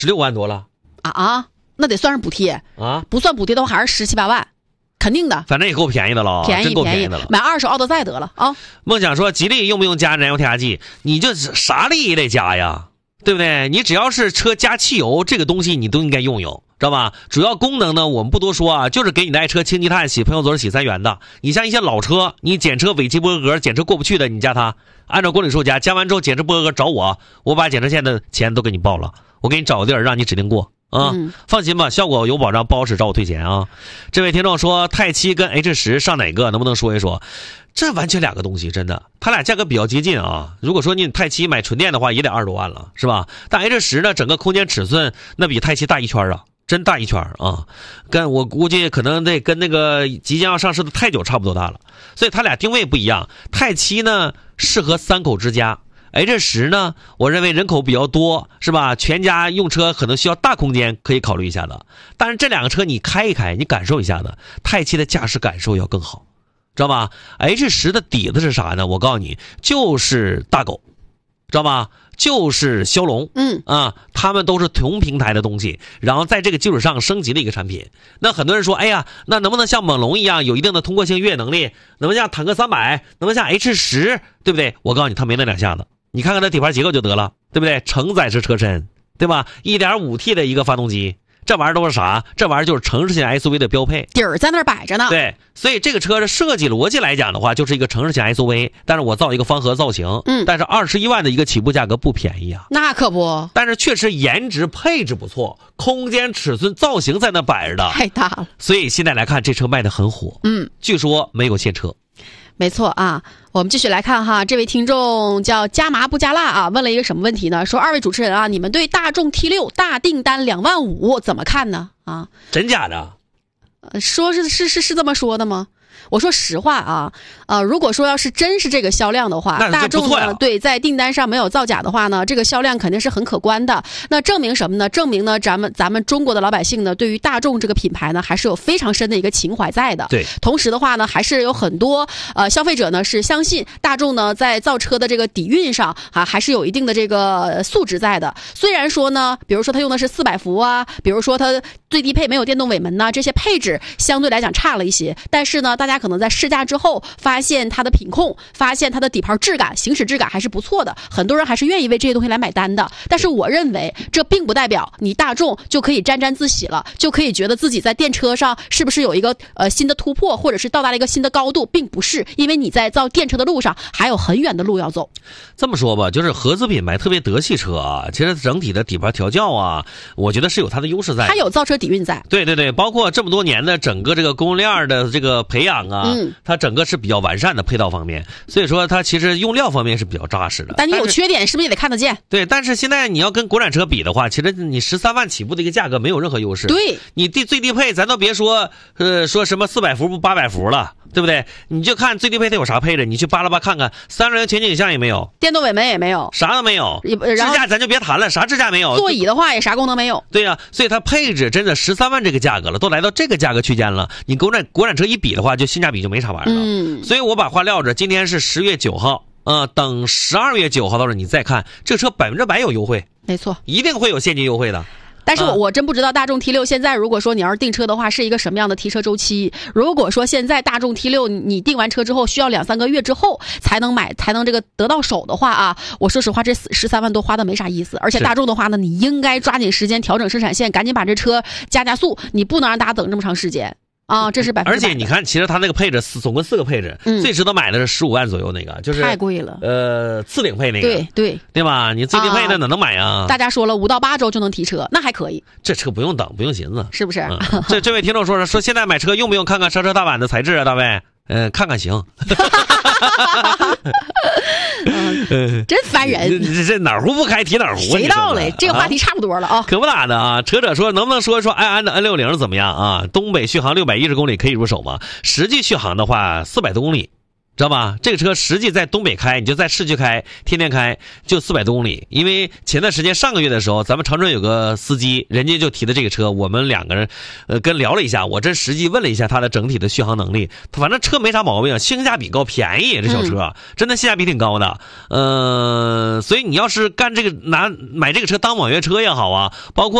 16万多了那得算是补贴啊， 不算补贴的话还是17、18万，肯定的。 反正也够便宜的了， 便宜真够便宜的了。 买2手奥德赛得了啊。 梦想说吉利用不用加燃油添加剂？你这啥力也得加呀，对不对？你只要是车加汽油，这个东西你都应该用，知道吧？主要功能呢，我们不多说啊，就是给你的爱车清积碳、洗喷油嘴、洗3元的。你像一些老车，你检测尾气波格检测过不去的，你加它，按照公里数加完之后检测波格找我把检测线的钱都给你报了，我给你找个地儿让你指定过。放心吧，效果有保障，不好使找我退钱啊。这位听众说泰7跟 H10上哪个，能不能说一说？这完全两个东西，真的，它俩价格比较接近啊。如果说你泰7买纯电的话，也得20多万了，是吧？但 H10呢，整个空间尺寸那比泰7大一圈啊，真大一圈啊，跟我估计可能得跟那个即将要上市的泰9差不多大了。所以它俩定位不一样，泰7呢适合3口之家。H10呢，我认为人口比较多，是吧？全家用车可能需要大空间，可以考虑一下的。但是这两个车你开一开，你感受一下的，泰7的驾驶感受要更好，知道吧 ？H10的底子是啥呢？我告诉你，就是大狗，知道吧？就是骁龙，他们都是同平台的东西，然后在这个基础上升级的一个产品。那很多人说，哎呀，那能不能像猛龙一样有一定的通过性越野能力？能不能像坦克300？能不能像 H10？ 对不对？我告诉你，它没那两下子。你看看它底盘结构就得了，对不对？承载式车身，对吧？ 1.5T 的一个发动机，这玩意儿都是啥？这玩意儿就是城市型 SUV 的标配， 底儿在那儿摆着呢。 对，所以这个车的设计逻辑来讲的话，就是一个城市型 SUV， 但是我造一个方盒造型，但是21万的一个起步价格不便宜啊。 那可不， 但是确实颜值配置不错，空间尺寸造型在那摆着的， 太大了。 所以现在来看这车卖得很火，据说没有现车。 没错啊，我们继续来看哈，这位听众叫加麻不加辣啊，问了一个什么问题呢？说2位主持人啊，你们对大众 T6 大订单2万5怎么看呢？啊， 真假的？ 说是这么说的吗？我说实话啊，如果说要是真是这个销量的话，大众呢，对，在订单上没有造假的话呢，这个销量肯定是很可观的。那证明什么呢？证明呢，咱们中国的老百姓呢，对于大众这个品牌呢，还是有非常深的一个情怀在的。 对， 同时的话呢，还是有很多消费者呢是相信大众呢在造车的这个底蕴上啊，还是有一定的这个素质在的。虽然说呢，比如说它用的是400伏啊，比如说它最低配没有电动尾门呐，这些配置相对来讲差了一些，但是呢，大家可能在试驾之后发现它的品控，发现它的底盘质感、行驶质感还是不错的，很多人还是愿意为这些东西来买单的。但是我认为这并不代表你大众就可以沾沾自喜了，就可以觉得自己在电车上是不是有一个新的突破，或者是到达了一个新的高度，并不是，因为你在造电车的路上还有很远的路要走。 这么说吧，就是合资品牌，特别德系车啊，其实整体的底盘调教啊，我觉得是有它的优势在， 它有造车底蕴在。 对对对，包括这么多年的整个这个供应链的这个培养啊，它整个是比较完善的配套方面，所以说它其实用料方面是比较扎实的。 但你有缺点是不是也得看得见？ 对，但是现在你要跟国产车比的话，其实你13万起步的一个价格没有任何优势。 对， 你最低配咱都别说说什么400伏不800伏了，对不对？你就看最低配它有啥配置，你去扒拉扒看看，3轮全景影像也没有， 电动尾门也没有， 啥都没有，支架咱就别谈了，啥支架没有， 座椅的话也啥功能没有。 对呀，所以它配置真的13万这个价格了，都来到这个价格区间了，你国产车一比的话，就性价比就没啥玩意儿了。所以我把话撂着，今天是10月9号，等12月9号到时候你再看，这车100%有优惠， 没错， 一定会有现金优惠的。 但是我真不知道大众 T6 现在如果说你要是订车的话是一个什么样的提车周期。如果说现在大众 T6 你订完车之后需要2-3个月之后才能买，才能这个得到手的话啊，我说实话这13万多花的没啥意思。而且大众的话呢，你应该抓紧时间调整生产线，赶紧把这车加速，你不能让大家等这么长时间。这是100%。 而且你看，其实它那个配置总共4个配置，最值得买的是15万左右那个，就是太贵了。 次顶配那个，对吧？你最低配的哪能买呀？大家说了5到8周就能提车，那还可以。 这车不用等，不用寻思， 是不是？ 这位听众说现在买车用不用看看刹车踏板的材质啊，大卫？看看行。 真烦人！ 这哪壶不开提哪壶， 谁道嘞？这个话题差不多了啊。 可不咋的啊！车者说，能不能说安安的 N60 怎么样啊？东北续航610公里可以入手吗？实际续航的话400多公里，知知道吧？这个车实际在东北开，你就在市区开，天天开就400多公里。因为前段时间上个月的时候，咱们长春有个司机，人家就提的这个车，我们2个人跟聊了一下，我这实际问了一下他的整体的续航能力，反正车没啥毛病，性价比高，便宜，这小车真的性价比挺高的。所以你要是干这个买这个车当网约车也好啊，包括